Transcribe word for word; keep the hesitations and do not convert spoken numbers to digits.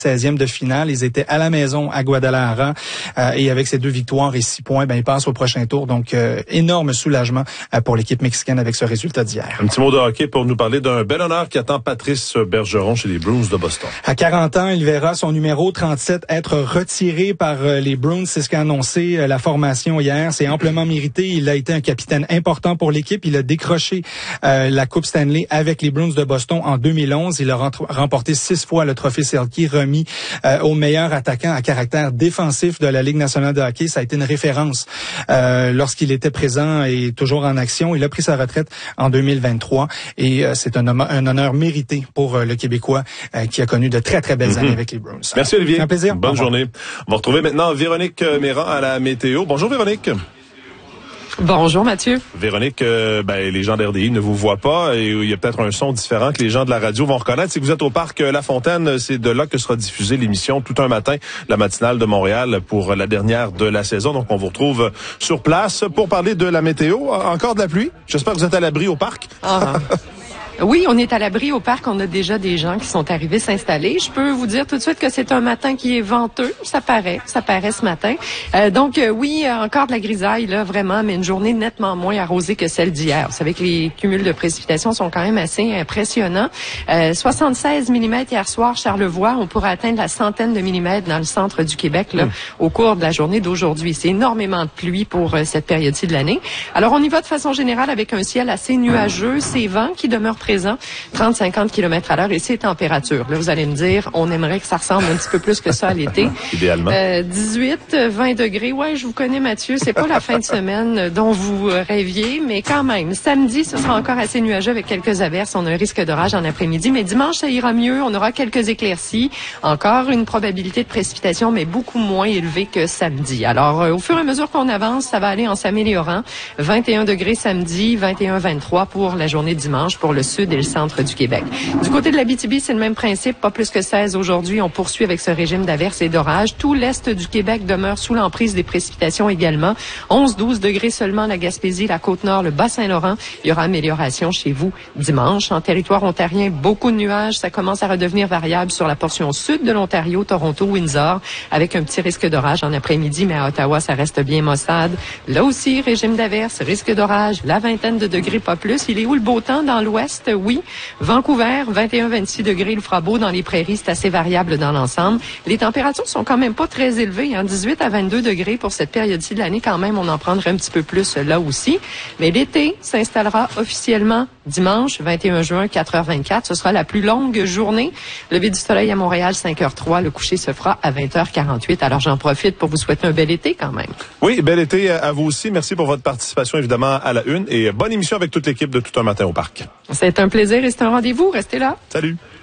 seizième de finale. Ils étaient à la maison à Guadalajara euh, et avec ces deux victoires et six points, ben ils passent au prochain tour. Donc, euh, énorme soulagement euh, pour l'équipe mexicaine avec ce résultat d'hier. Un petit mot de hockey pour nous parler d'un bel honneur qui attend Patrice Bergeron chez les Bruins de Boston. À quarante ans, il verra son numéro trente-sept être retiré par euh, les Bruins. C'est ce qu'a annoncé euh, la formation hier. C'est amplement mérité. Il a été un capitaine important pour l'équipe. Il a décroché euh, la Coupe Stanley avec les Bruins de Boston en deux mille onze. Il a remporté six fois le trophée Selke remis Euh, au meilleur attaquant à caractère défensif de la Ligue nationale de hockey. Ça a été une référence euh, lorsqu'il était présent et toujours en action. Il a pris sa retraite en deux mille vingt-trois et euh, c'est un, un honneur mérité pour euh, le Québécois euh, qui a connu de très, très belles mm-hmm. années avec les Bruins. Merci Olivier. C'est un plaisir. Bonne journée. On va retrouver maintenant Véronique Méran à la météo. Bonjour Véronique. Bonjour Mathieu. Véronique, euh, ben, les gens d'R D I ne vous voient pas et il y a peut-être un son différent que les gens de la radio vont reconnaître. Si vous êtes au parc La Fontaine, c'est de là que sera diffusée l'émission tout un matin, la matinale de Montréal pour la dernière de la saison. Donc on vous retrouve sur place pour parler de la météo. Encore de la pluie? J'espère que vous êtes à l'abri au parc. Ah. Oui, on est à l'abri au parc. On a déjà des gens qui sont arrivés s'installer. Je peux vous dire tout de suite que c'est un matin qui est venteux. Ça paraît, ça paraît ce matin. Euh, donc euh, oui, encore de la grisaille là, vraiment, mais une journée nettement moins arrosée que celle d'hier. Vous savez que les cumuls de précipitations sont quand même assez impressionnants. Euh, soixante-seize millimètres hier soir, Charlevoix. On pourrait atteindre la centaine de millimètres dans le centre du Québec là, mmh. au cours de la journée d'aujourd'hui. C'est énormément de pluie pour euh, cette période-ci de l'année. Alors on y va de façon générale avec un ciel assez nuageux, ces vents qui demeurent présents, trente à cinquante kilomètres à l'heure et ces températures. Là, vous allez me dire, on aimerait que ça ressemble un petit peu plus que ça à l'été. Idéalement. Euh, dix-huit, vingt degrés. Ouais, je vous connais, Mathieu. C'est pas la fin de semaine dont vous rêviez, mais quand même. Samedi, ce sera encore assez nuageux avec quelques averses. On a un risque d'orage en après-midi, mais dimanche, ça ira mieux. On aura quelques éclaircies. Encore une probabilité de précipitation, mais beaucoup moins élevée que samedi. Alors, euh, au fur et à mesure qu'on avance, ça va aller en s'améliorant. vingt et un degrés samedi, vingt et un, vingt-trois pour la journée de dimanche pour le sud et le centre du Québec. Du côté de l'Abitibi, c'est le même principe, pas plus que seize aujourd'hui. On poursuit avec ce régime d'averses et d'orages. Tout l'est du Québec demeure sous l'emprise des précipitations également. onze à douze degrés seulement la Gaspésie, la Côte-Nord, le Bas-Saint-Laurent. Il y aura amélioration chez vous dimanche. En territoire ontarien, beaucoup de nuages. Ça commence à redevenir variable sur la portion sud de l'Ontario, Toronto, Windsor, avec un petit risque d'orage en après-midi, mais à Ottawa, ça reste bien maussade. Là aussi, régime d'averses, risque d'orage, la vingtaine de degrés, pas plus. Il est où le beau temps? Dans l'ouest, oui. Vancouver, vingt et un à vingt-six degrés, il fera beau dans les prairies, c'est assez variable dans l'ensemble. Les températures sont quand même pas très élevées, hein, dix-huit à vingt-deux degrés pour cette période-ci de l'année. Quand même, on en prendrait un petit peu plus là aussi. Mais l'été s'installera officiellement dimanche, vingt et un juin, quatre heures vingt-quatre. Ce sera la plus longue journée. Lever du soleil à Montréal, cinq heures trois. Le coucher se fera à vingt heures quarante-huit. Alors, j'en profite pour vous souhaiter un bel été quand même. Oui, bel été à vous aussi. Merci pour votre participation, évidemment, à la une. Et bonne émission avec toute l'équipe de Tout un matin au parc. C'est un plaisir et c'est un rendez-vous. Restez là. Salut.